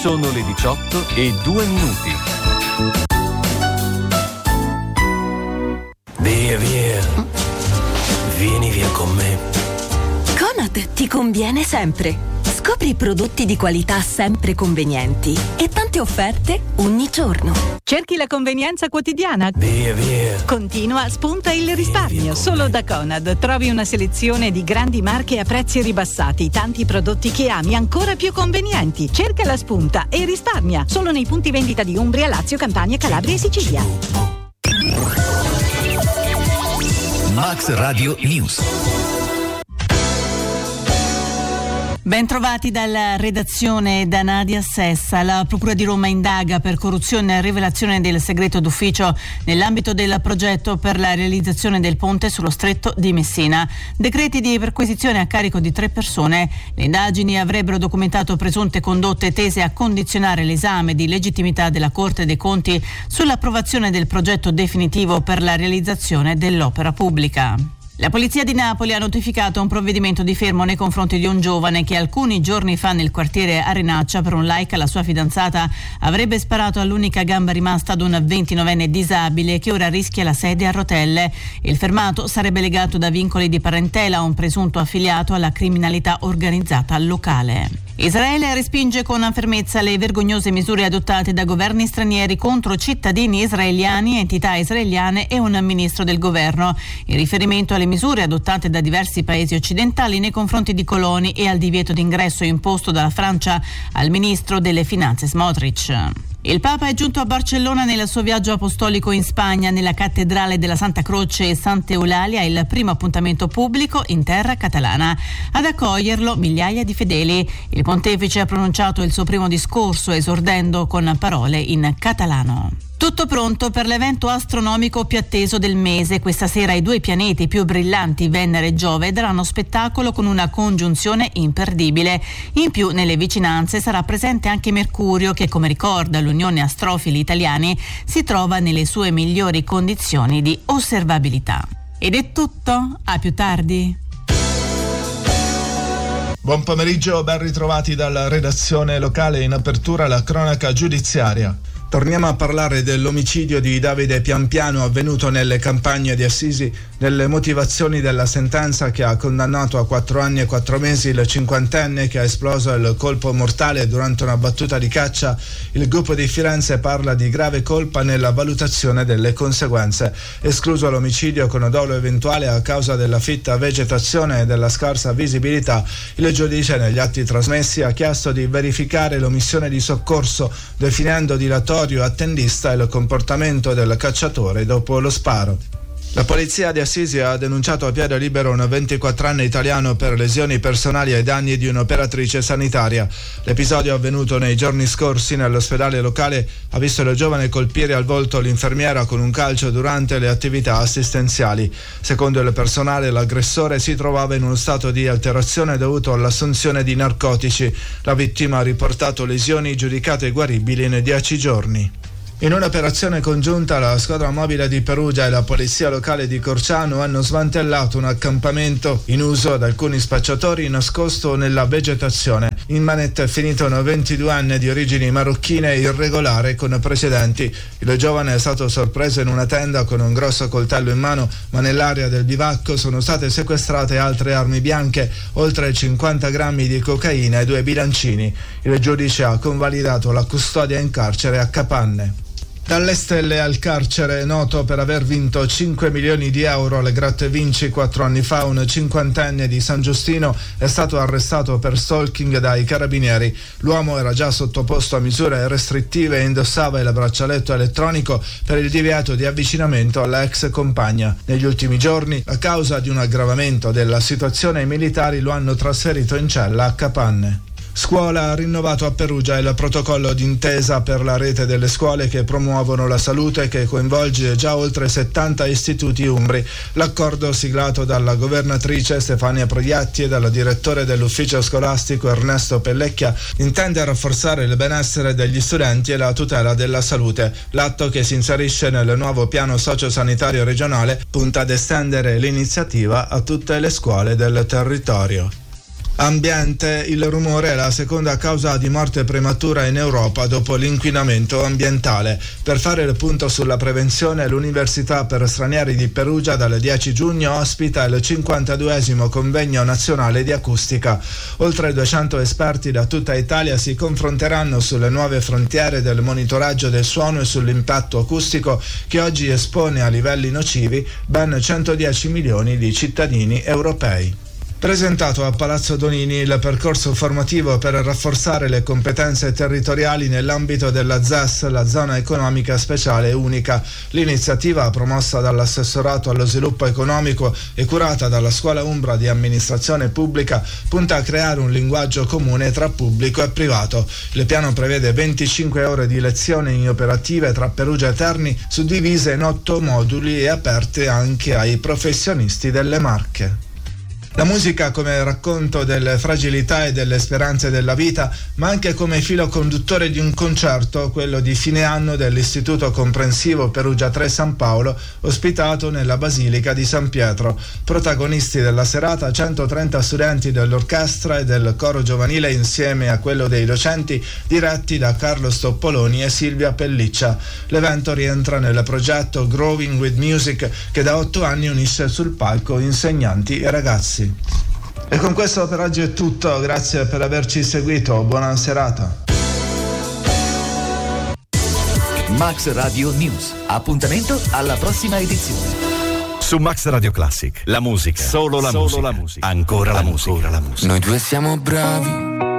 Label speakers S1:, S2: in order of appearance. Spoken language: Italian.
S1: Sono le 18:02.
S2: Via, via. Vieni via con me.
S3: Conad ti conviene sempre. Scopri prodotti di qualità sempre convenienti e tante offerte ogni giorno.
S4: Cerchi la convenienza quotidiana?
S2: Via, via.
S4: Continua, spunta il risparmio. Solo da Conad trovi una selezione di grandi marche a prezzi ribassati, tanti prodotti che ami ancora più convenienti. Cerca la spunta e risparmia. Solo nei punti vendita di Umbria, Lazio, Campania, Calabria e Sicilia.
S5: Max Radio News.
S6: Ben trovati dalla redazione da Nadia Sessa. La Procura di Roma indaga per corruzione e rivelazione del segreto d'ufficio nell'ambito del progetto per la realizzazione del ponte sullo stretto di Messina. Decreti di perquisizione a carico di 3 persone. Le indagini avrebbero documentato presunte condotte tese a condizionare l'esame di legittimità della Corte dei Conti sull'approvazione del progetto definitivo per la realizzazione dell'opera pubblica. La Polizia di Napoli ha notificato un provvedimento di fermo nei confronti di un giovane che alcuni giorni fa nel quartiere Arenaccia per un like alla sua fidanzata avrebbe sparato all'unica gamba rimasta ad un 29enne disabile che ora rischia la sedia a rotelle. Il fermato sarebbe legato da vincoli di parentela a un presunto affiliato alla criminalità organizzata locale. Israele respinge con fermezza le vergognose misure adottate da governi stranieri contro cittadini israeliani, entità israeliane e un ministro del governo, in riferimento alle misure adottate da diversi paesi occidentali nei confronti di coloni e al divieto d'ingresso imposto dalla Francia al ministro delle finanze Smotrich. Il Papa è giunto a Barcellona nel suo viaggio apostolico in Spagna, nella cattedrale della Santa Croce e Santa Eulalia, il primo appuntamento pubblico in terra catalana. Ad accoglierlo migliaia di fedeli. Il pontefice ha pronunciato il suo primo discorso esordendo con parole in catalano. Tutto pronto per l'evento astronomico più atteso del mese. Questa sera i 2 pianeti più brillanti, Venere e Giove, daranno spettacolo con una congiunzione imperdibile. In più, nelle vicinanze sarà presente anche Mercurio che, come ricorda l'Unione Astrofili Italiani, si trova nelle sue migliori condizioni di osservabilità. Ed è tutto, a più tardi.
S7: Buon pomeriggio, ben ritrovati dalla redazione locale. In apertura la cronaca giudiziaria. Torniamo a parlare dell'omicidio di Davide Pianpiano avvenuto nelle campagne di Assisi, nelle motivazioni della sentenza che ha condannato a 4 anni e 4 mesi il 50enne che ha esploso il colpo mortale durante una battuta di caccia. Il gruppo di Firenze parla di grave colpa nella valutazione delle conseguenze. Escluso l'omicidio con dolo eventuale a causa della fitta vegetazione e della scarsa visibilità, il giudice negli atti trasmessi ha chiesto di verificare l'omissione di soccorso, definendo dilatorio attendista il comportamento del cacciatore dopo lo sparo. La polizia di Assisi ha denunciato a piede libero un 24enne italiano per lesioni personali ai danni di un'operatrice sanitaria. L'episodio avvenuto nei giorni scorsi nell'ospedale locale ha visto il giovane colpire al volto l'infermiera con un calcio durante le attività assistenziali. Secondo il personale, l'aggressore si trovava in uno stato di alterazione dovuto all'assunzione di narcotici. La vittima ha riportato lesioni giudicate guaribili in 10 giorni. In un'operazione congiunta la squadra mobile di Perugia e la polizia locale di Corciano hanno smantellato un accampamento in uso da alcuni spacciatori nascosto nella vegetazione. In manetta è finito un 22enne di origini marocchine irregolare con precedenti. Il giovane è stato sorpreso in una tenda con un grosso coltello in mano, ma nell'area del bivacco sono state sequestrate altre armi bianche, oltre 50 grammi di cocaina e 2 bilancini. Il giudice ha convalidato la custodia in carcere a Capanne. Dalle stelle al carcere, noto per aver vinto 5 milioni di euro alle Gratte Vinci 4 anni fa, un 50enne di San Giustino è stato arrestato per stalking dai carabinieri. L'uomo era già sottoposto a misure restrittive e indossava il braccialetto elettronico per il divieto di avvicinamento alla ex compagna. Negli ultimi giorni, a causa di un aggravamento della situazione, i militari lo hanno trasferito in cella a Capanne. Scuola ha rinnovato a Perugia il protocollo d'intesa per la rete delle scuole che promuovono la salute, che coinvolge già oltre 70 istituti umbri. L'accordo, siglato dalla governatrice Stefania Proietti e dal direttore dell'ufficio scolastico Ernesto Pellecchia, intende rafforzare il benessere degli studenti e la tutela della salute. L'atto, che si inserisce nel nuovo piano sociosanitario regionale, punta ad estendere l'iniziativa a tutte le scuole del territorio. Ambiente, il rumore è la seconda causa di morte prematura in Europa dopo l'inquinamento ambientale. Per fare il punto sulla prevenzione, l'Università per Stranieri di Perugia dal 10 giugno ospita il 52esimo convegno nazionale di acustica. Oltre 200 esperti da tutta Italia si confronteranno sulle nuove frontiere del monitoraggio del suono e sull'impatto acustico che oggi espone a livelli nocivi ben 110 milioni di cittadini europei. Presentato a Palazzo Donini il percorso formativo per rafforzare le competenze territoriali nell'ambito della ZES, la zona economica speciale unica. L'iniziativa, promossa dall'assessorato allo sviluppo economico e curata dalla Scuola Umbra di Amministrazione Pubblica, punta a creare un linguaggio comune tra pubblico e privato. Il piano prevede 25 ore di lezioni operative tra Perugia e Terni, suddivise in 8 moduli e aperte anche ai professionisti delle Marche. La musica come racconto delle fragilità e delle speranze della vita, ma anche come filo conduttore di un concerto, quello di fine anno dell'Istituto Comprensivo Perugia 3 San Paolo, ospitato nella Basilica di San Pietro. Protagonisti della serata 130 studenti dell'orchestra e del coro giovanile insieme a quello dei docenti, diretti da Carlo Stoppoloni e Silvia Pelliccia. L'evento rientra nel progetto Growing with Music, che da 8 anni unisce sul palco insegnanti e ragazzi. E con questo per oggi è tutto, grazie per averci seguito, buona serata.
S5: Max Radio News, appuntamento alla prossima edizione.
S1: Su Max Radio Classic, la musica, solo la musica, ancora la musica.
S2: Noi due siamo bravi